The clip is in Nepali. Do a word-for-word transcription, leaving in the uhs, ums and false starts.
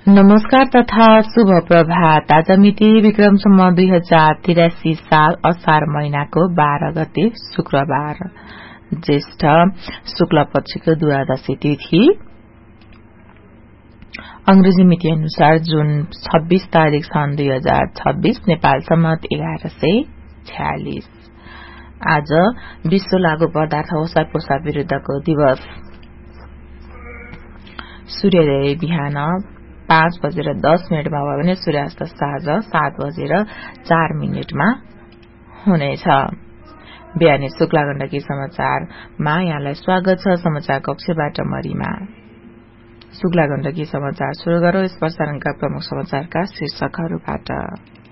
नमस्कार तथा शुभ प्रभात। आज मिति विक्रम सम्म दुई हजार तिरासी साल असार महिनाको बाह्र गते शुक्रबार, ज्येष्ठ शुक्ल पक्षको द्वादशी तिथि, अंग्रेजी मिति अनुसार जुन छब्बीस तारीक सन् दुई हजार छब्बीस, नेपाल सम्मत एघार सय छयालिस। आज विश्व लागू पदार्थ ओसार पोसार विरूद्धको दिवस। सूर्योदय बिहान पाँच बजेर दस मिनटमा भयो भने सूर्यास्त साँझ सात बजेर चार मिनटमा हुनेछ। बिहानी शुक्ला गण्डकी समाचारमा यहाँलाई स्वागत छ। समाचार कक्षबाट मरिमा। शुक्ला गण्डकी समाचार शुरू गरौं। यस प्रसारणका प्रमुख समाचारका शीर्षकहरूबाट।